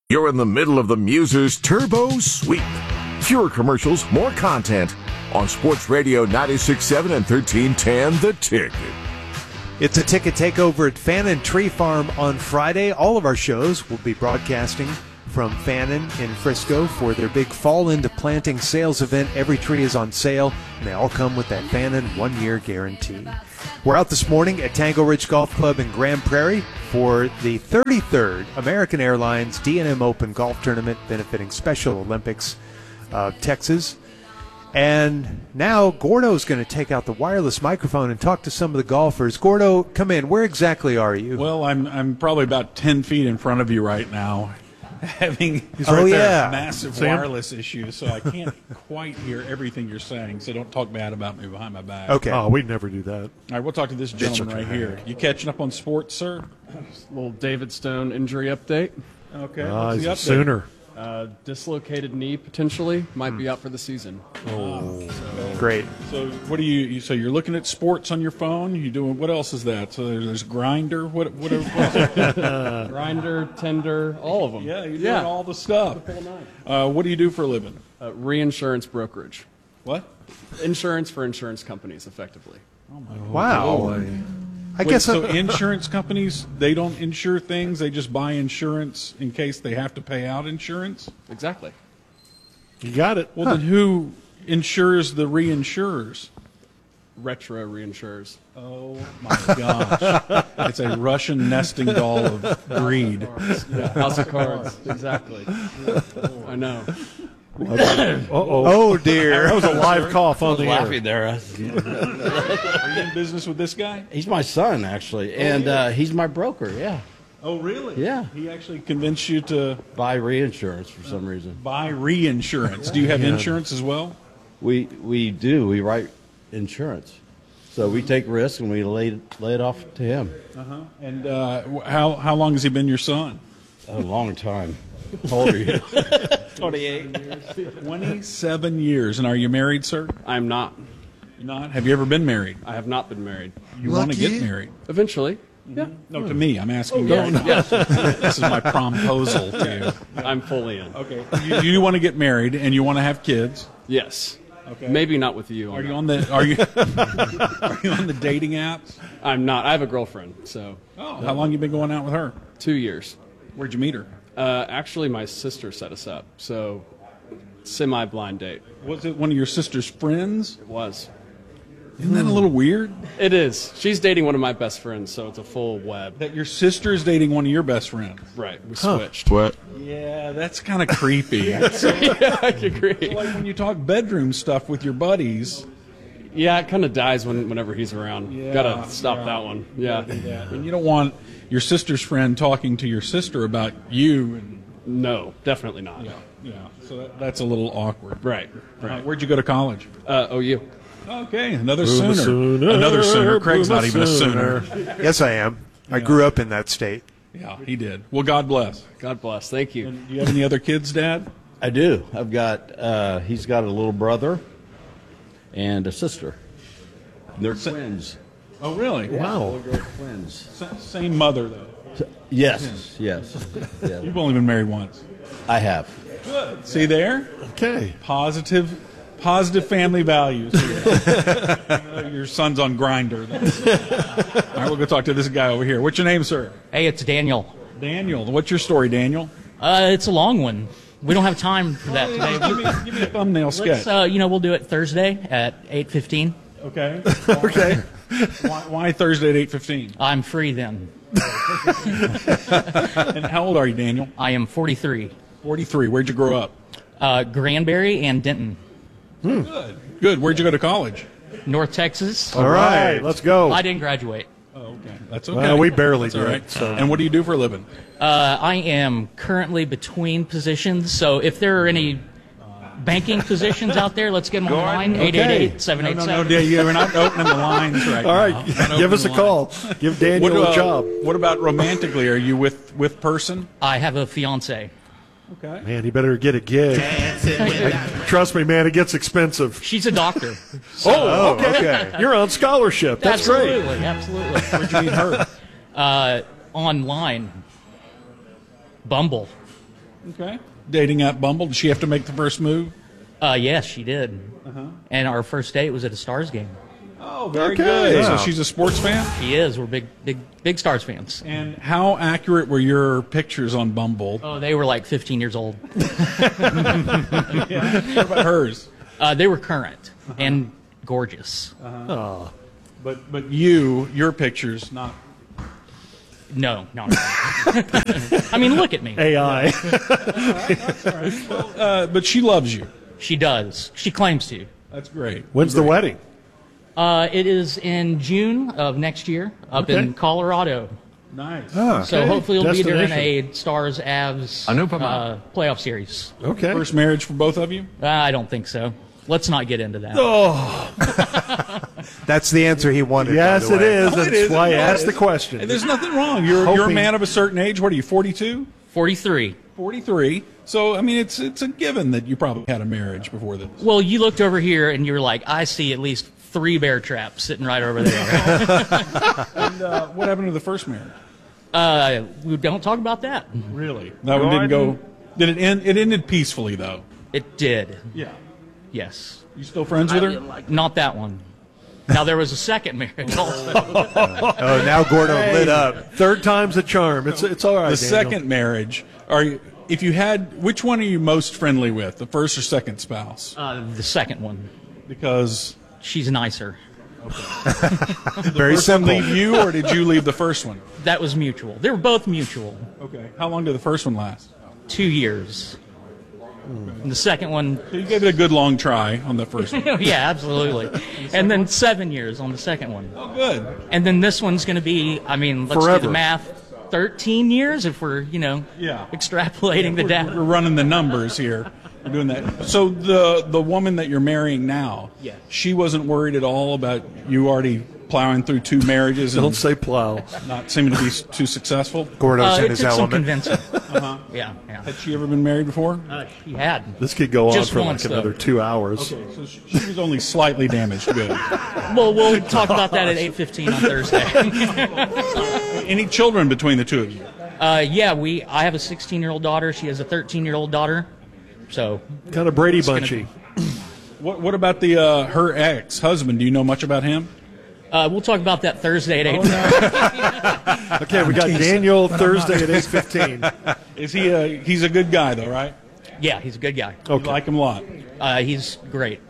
You're in the middle of the Muser's Turbo Sweep. Fewer commercials, more content on Sports Radio 96.7 and 1310 The Ticket. It's a ticket takeover at Fannin Tree Farm on Friday. All of our shows will be broadcasting from Fannin in Frisco for their big Fall into Planting sales event. Every tree is on sale, and they all come with that Fannin one-year guarantee. We're out this morning at Tango Ridge Golf Club in Grand Prairie for the 33rd American Airlines D&M Open Golf Tournament benefiting Special Olympics of Texas. And now Gordo's going to take out the wireless microphone and talk to some of the golfers. Gordo, come in. Where exactly are you? Well, I'm probably about 10 feet in front of you right now, having massive wireless issues, so I can't quite hear everything you're saying, so don't talk bad about me behind my back. Okay. Oh, we'd never do that. All right, we'll talk to this gentleman right here. You catching up on sports, sir? A little David Stone injury update. Okay. He's the a update? Sooner. Dislocated knee potentially, might be out for the season. Great. So what do you? So you're looking at sports on your phone? You doing what else is that? So there's Grinder. What else? Grinder, Tender, all of them. Yeah, you're doing all the stuff. What do you do for a living? Reinsurance brokerage. What? Insurance for insurance companies, effectively. Wow. I guess so. Insurance companies, they don't insure things; they just buy insurance in case they have to pay out insurance. Exactly. You got it. Well, then who insures the reinsurers? Retro reinsurers. Oh my gosh! It's a Russian nesting doll of greed. House of Cards. Exactly. I know. Oh, dear. That was a live cough on the air. Laughing there. Are you in business with this guy? He's my son, actually, and he's my broker. Yeah, Oh, really? Yeah. He actually convinced you to buy reinsurance for some reason. buy reinsurance. Do you have insurance as well? We do. We write insurance, so we take risks and we lay it off to him. And how long has he been your son? A long time. How old are you? 28. 27 years. And are you married, sir? I'm not. You're not? Have you ever been married? I have not been married. You want to get married? Eventually. Yeah. No, to me. I'm asking you. Yes. This is my promposal to you. I'm fully in. Okay. You want to get married and you want to have kids. Yes. Okay. Maybe not with you. Are you on the are you on the dating apps? I'm not. I have a girlfriend, so. Oh, how long you been going out with her? 2 years. Where'd you meet her? Actually, my sister set us up, so semi-blind date. Was it one of your sister's friends? It was. Isn't that a little weird? It is. She's dating one of my best friends, so it's a full web. That your sister is dating one of your best friends? Right. We switched. What? Yeah, that's kind of creepy. Yeah, I agree. Like when you talk bedroom stuff with your buddies. Yeah, it kind of dies whenever he's around. Gotta stop that one. Yeah. And you don't want your sister's friend talking to your sister about you. And, No, definitely not. yeah. So that's a little awkward. Right. Where'd you go to college? OU. Okay, another Sooner. Another Sooner. Craig's not even a Sooner. Yes, I am. I grew up in that state. Yeah, he did. Well, God bless. God bless. Thank you. And do you have any other kids, Dad? I do. I've got. He's got a little brother and a sister. They're twins. Oh, really? Wow. They're twins. Same mother, though. Yes. Yeah. You've only been married once. I have. Good. See there? Okay. Positive family values. Your son's on Grinder. All right, we'll go talk to this guy over here. What's your name, sir? Hey, it's Daniel. Daniel. What's your story, Daniel? It's a long one. We don't have time for that today. Give me a thumbnail sketch. We'll do it Thursday at 8:15. Okay. Okay. Why Thursday at 8:15? I'm free then. And how old are you, Daniel? I am 43. 43. Where'd you grow up? Granbury and Denton, Good. Where'd you go to college? North Texas. All right. Let's go. I didn't graduate. Oh, okay. That's okay. Well, we barely That's all did. right. So. And what do you do for a living? I am currently between positions, so if there are any banking positions out there, let's get them on the line. 888-787. No, you're not opening the lines right now. All right. Not Give us a opening the call. Give Daniel a job. What about romantically? Are you with person? I have a fiance. Okay. Man, you better get a gig. Trust me, man, it gets expensive. She's a doctor. Oh, okay. You're on scholarship. That's great. Absolutely. Where'd you meet her? Online. Bumble. Okay. Dating app Bumble. Did she have to make the first move? Yes, she did. And our first date was at a Stars game. Oh, very good. Wow. So she's a sports fan? She is. We're big Stars fans. And how accurate were your pictures on Bumble? Oh, they were like 15 years old. What about hers? They were current and gorgeous. But your pictures, not... No. I mean, look at me. AI. but she loves you. She does. She claims to. That's great. When's the wedding? It is in June of next year up in Colorado. Nice. So hopefully it'll be during Destination. a Stars-Avs playoff series. Okay. First marriage for both of you? I don't think so. Let's not get into that. That's the answer he wanted. Yes, by it the way. is. Oh, That's it is. why I No, asked it the is. question. Hey, there's nothing wrong. You're a Hoping- man of a certain age. What are you, 42? 43. 43. So, I mean, it's a given that you probably had a marriage before this. Well, you looked over here and you were like, I see at least 3 bear traps sitting right over there. And what happened to the first marriage? We don't talk about that. Really? That one didn't go... Did it end? It ended peacefully, though. It did. Yeah. Yes. You still friends with her? Not that one. Now, there was a second marriage also. Oh, now Gordo lit up. Third time's a charm. It's all right. The Daniel. second marriage, if you had, which one are you most friendly with, the first or second spouse? The second one. Because She's nicer. Very first one simple. leave you, or did you leave the first one? That was mutual. They were both mutual. Okay. How long did the first one last? 2 years. And the second one, So you gave it a good long try on the first one. yeah, absolutely. And then 7 years on the second one. Oh, good. And then this one's going to be, I mean, let's do Forever. the math, 13 years if we're, Yeah. extrapolating the We're data. running the numbers here. We're doing that. So the woman that you're marrying now, Yeah. she wasn't worried at all about you already plowing through 2 marriages Don't and say plow. not seeming to be too successful? Gordo's in It his took some element. convincing. Yeah. Had she ever been married before? She had. This could go on Just for once, like another though. 2 hours. So she was only slightly damaged. Good. Well, we'll talk about that at 8:15 on Thursday. Any children between the two of you? Yeah, I have a 16-year-old daughter. She has a 13-year-old daughter. So Kind of Brady gonna Bunchy. What about the her ex-husband? Do you know much about him? we'll talk about that Thursday at 8:15. Okay, we got Daniel Thursday at 8:15. Is he? He's a good guy, though, right? Yeah, he's a good guy. You like him a lot. He's great.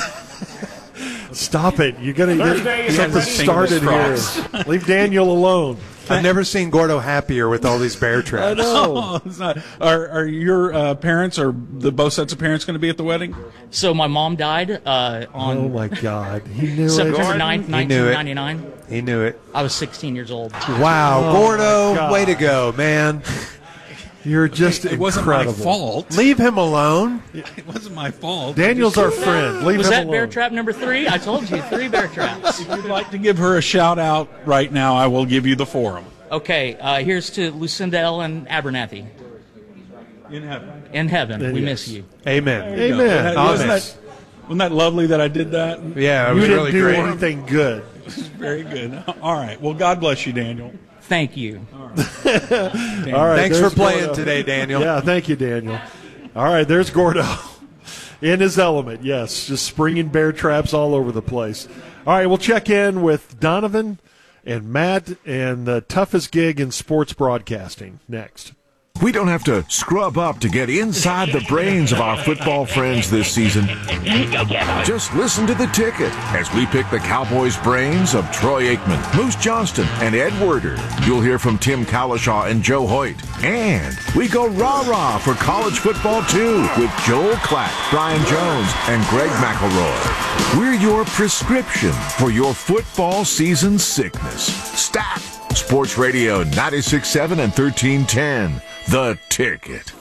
Stop it. You're going to get something Fingers started crossed. here. Leave Daniel alone. I've never seen Gordo happier with all these bear traps. Oh, it's not. Are your parents or the both sets of parents going to be at the wedding? So my mom died Oh, on my God. He knew September it. 9th, He knew it. 1999. He knew it. I was 16 years old. Wow, Gordo, God. way to go, man. You're just It wasn't incredible. my fault. Leave him alone. It wasn't my fault. Daniel's our friend. Leave Was him that alone. bear trap number 3? I told you, 3 bear traps. If you'd like to give her a shout out right now, I will give you the forum. Okay, here's to Lucinda Ellen Abernathy. In heaven. In heaven, we Yes. miss you. Amen. Amen. Wasn't that lovely that I did that? Yeah, it You was didn't really do great. anything good. Very good. All right. Well, God bless you, Daniel. Thank you. All right. Thanks there's for playing Gordo. today, Daniel. Yeah, thank you, Daniel. All right, there's Gordo. In his element, yes. Just springing bear traps all over the place. All right, we'll check in with Donovan and Matt and the toughest gig in sports broadcasting next. We don't have to scrub up to get inside the brains of our football friends this season. Just listen to the ticket as we pick the Cowboys' brains of Troy Aikman, Moose Johnston, and Ed Werder. You'll hear from Tim Cowlishaw and Joe Hoyt. And we go rah-rah for college football, too, with Joel Klatt, Brian Jones, and Greg McElroy. We're your prescription for your football season sickness. Stat! Sports Radio 96.7 and 1310. The Ticket.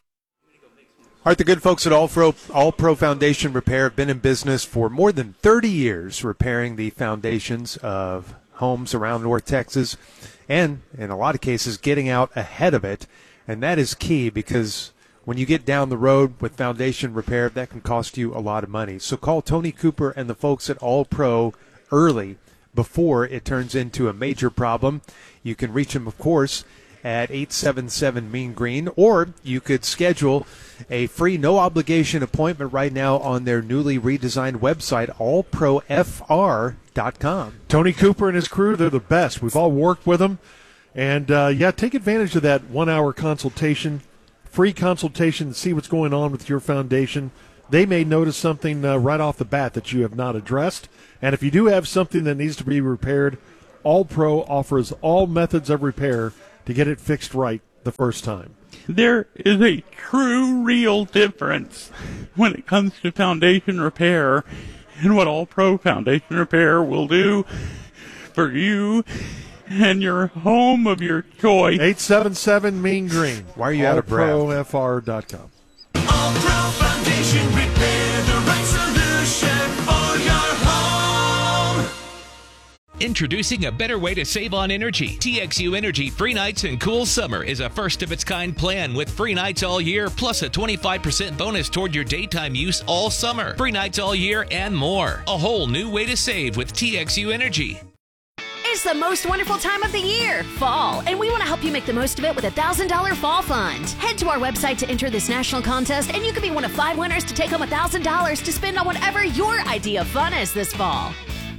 All right, the good folks at All Pro Foundation Repair have been in business for more than 30 years, repairing the foundations of homes around North Texas, and in a lot of cases, getting out ahead of it. And that is key, because when you get down the road with foundation repair, that can cost you a lot of money. So call Tony Cooper and the folks at All Pro early before it turns into a major problem. You can reach them, of course, at 877 Mean Green, or you could schedule a free no-obligation appointment right now on their newly redesigned website, allprofr.com. Tony Cooper and his crew, they're the best. We've all worked with them. And, take advantage of that 1-hour consultation, free consultation, to see what's going on with your foundation. They may notice something right off the bat that you have not addressed. And if you do have something that needs to be repaired, All Pro offers all methods of repair to get it fixed right the first time. There is a true, real difference when it comes to foundation repair and what All Pro Foundation Repair will do for you and your home of your choice. 877 Mean Green. Why are you out of breath? allprofr.com. All Pro Foundation Repair, the right solution for your home. Introducing a better way to save on energy. TXU Energy Free Nights and Cool Summer is a first-of-its-kind plan with free nights all year, plus a 25% bonus toward your daytime use all summer. Free nights all year and more. A whole new way to save with TXU Energy. It's the most wonderful time of the year, fall, and we want to help you make the most of it with a $1,000 fall fund. Head to our website to enter this national contest, and you could be one of 5 winners to take home $1,000 to spend on whatever your idea of fun is this fall.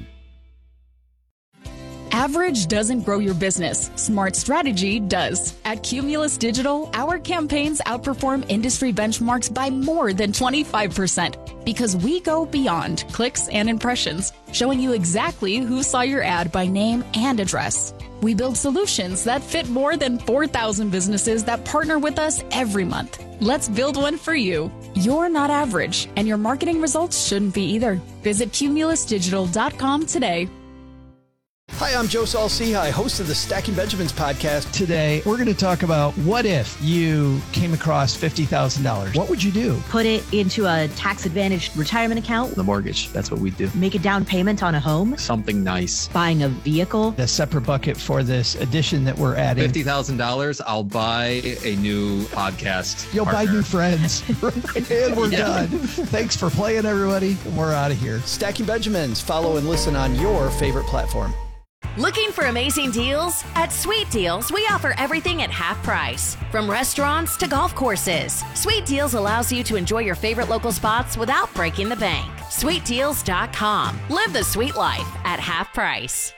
Average doesn't grow your business. Smart strategy does. At Cumulus Digital, our campaigns outperform industry benchmarks by more than 25% because we go beyond clicks and impressions, showing you exactly who saw your ad by name and address. We build solutions that fit more than 4,000 businesses that partner with us every month. Let's build one for you. You're not average, and your marketing results shouldn't be either. Visit cumulusdigital.com today. Hi, I'm Joe Saul-Sehy, host of the Stacking Benjamins podcast. Today, we're going to talk about what if you came across $50,000. What would you do? Put it into a tax-advantaged retirement account. The mortgage, that's what we do. Make a down payment on a home. Something nice. Buying a vehicle. A separate bucket for this addition that we're adding. $50,000, I'll buy a new podcast You'll partner. buy new friends. And we're done. Thanks for playing, everybody. We're out of here. Stacking Benjamins. Follow and listen on your favorite platform. Looking for amazing deals? At Sweet Deals, we offer everything at half price. From restaurants to golf courses, Sweet Deals allows you to enjoy your favorite local spots without breaking the bank. SweetDeals.com. Live the sweet life at half price.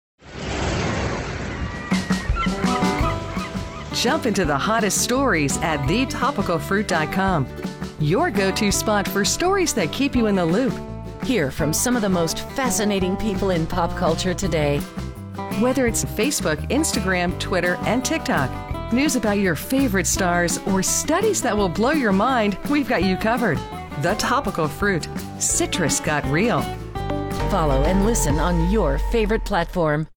Jump into the hottest stories at thetopicalfruit.com. Your go-to spot for stories that keep you in the loop. Hear from some of the most fascinating people in pop culture today. Whether it's Facebook, Instagram, Twitter, and TikTok, news about your favorite stars, or studies that will blow your mind, we've got you covered. The Topical Fruit. Citrus got real. Follow and listen on your favorite platform.